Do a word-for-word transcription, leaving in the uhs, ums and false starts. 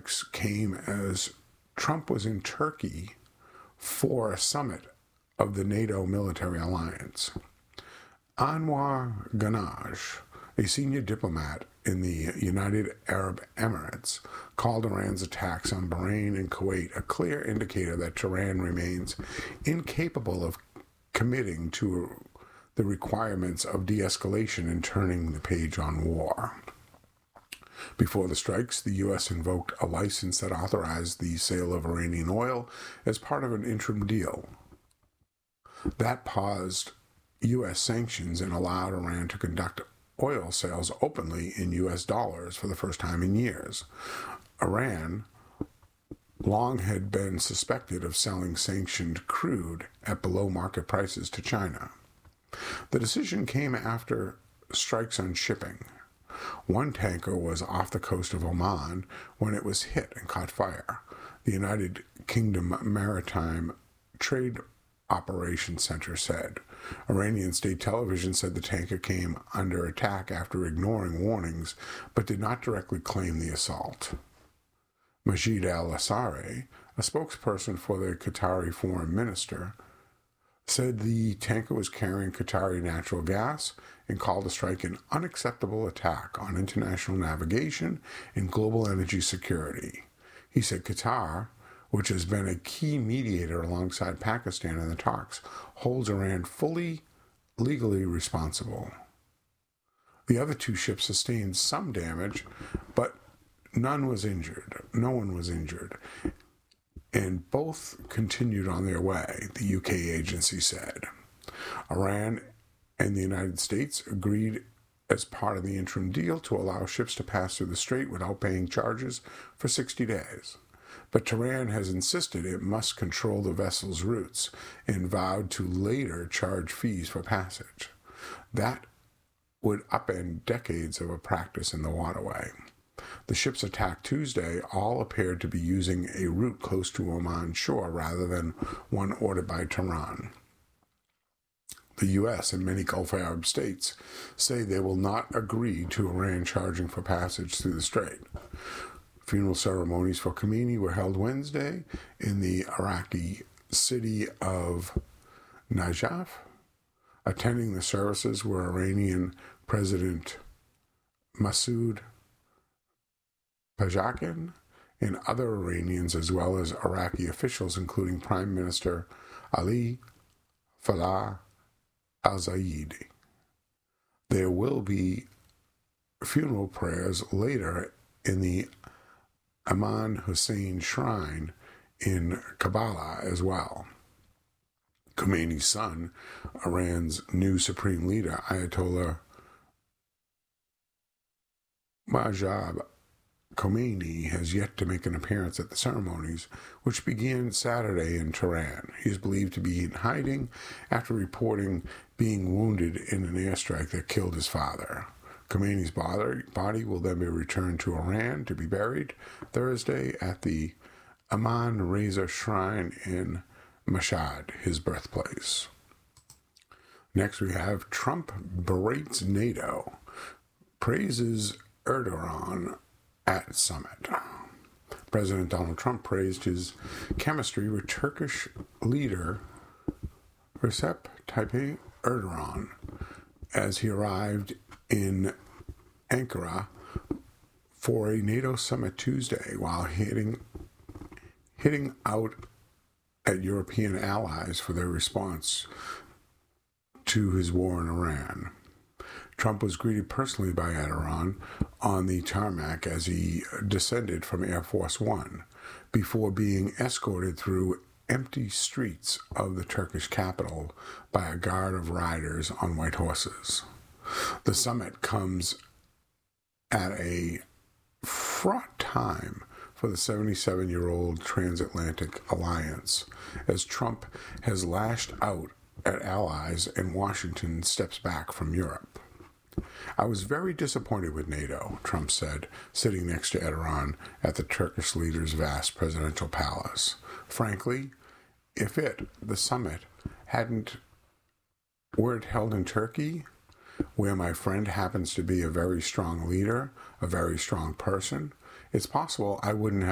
strikes came as Trump was in Turkey for a summit of the NATO military alliance. Anwar Ghanaj, a senior diplomat in the United Arab Emirates, called Iran's attacks on Bahrain and Kuwait a clear indicator that Tehran remains incapable of committing to the requirements of de-escalation and turning the page on war. Before the strikes, the U S invoked a license that authorized the sale of Iranian oil as part of an interim deal. That paused U S sanctions and allowed Iran to conduct oil sales openly in U S dollars for the first time in years. Iran long had been suspected of selling sanctioned crude at below market prices to China. The decision came after strikes on shipping. One tanker was off the coast of Oman when it was hit and caught fire. The United Kingdom Maritime Trade Operations Center said. Iranian state television said the tanker came under attack after ignoring warnings, but did not directly claim the assault. Majid al-Ansari, a spokesperson for the Qatari foreign minister, said the tanker was carrying Qatari natural gas and called the strike an unacceptable attack on international navigation and global energy security. He said Qatar, which has been a key mediator alongside Pakistan in the talks, holds Iran fully legally responsible. The other two ships sustained some damage, but none was injured. No one was injured. And both continued on their way, the U K agency said. Iran and the United States agreed as part of the interim deal to allow ships to pass through the strait without paying charges for sixty days. But Tehran has insisted it must control the vessel's routes and vowed to later charge fees for passage. That would upend decades of a practice in the waterway. The ships attacked Tuesday all appeared to be using a route close to Oman shore rather than one ordered by Tehran. The U S and many Gulf Arab states say they will not agree to Iran charging for passage through the strait. Funeral ceremonies for Khomeini were held Wednesday in the Iraqi city of Najaf. Attending the services were Iranian President Masoud Pezeshkian and other Iranians, as well as Iraqi officials, including Prime Minister Ali Falah al-Zayedi. There will be funeral prayers later in the Imam Hussein Shrine in Kabbalah as well. Khomeini's son, Iran's new supreme leader, Ayatollah Mahjab Khomeini, has yet to make an appearance at the ceremonies, which began Saturday in Tehran. He is believed to be in hiding after reporting being wounded in an airstrike that killed his father. Khomeini's body will then be returned to Iran to be buried Thursday at the Imam Reza Shrine in Mashhad, his birthplace. Next we have Trump berates NATO, praises Erdogan at summit. President Donald Trump praised his chemistry with Turkish leader Recep Tayyip Erdogan as he arrived in Ankara for a NATO summit Tuesday, while hitting hitting out at European allies for their response to his war in Iran. Trump was greeted personally by Erdogan on the tarmac as he descended from Air Force One, before being escorted through empty streets of the Turkish capital by a guard of riders on white horses. The summit comes at a fraught time for the seventy-seven-year-old transatlantic alliance, as Trump has lashed out at allies and Washington steps back from Europe. I was very disappointed with NATO, Trump said, sitting next to Erdogan at the Turkish leader's vast presidential palace. Frankly, if it, the summit, hadn't, were it held in Turkey, where my friend happens to be a very strong leader, a very strong person, it's possible I wouldn't have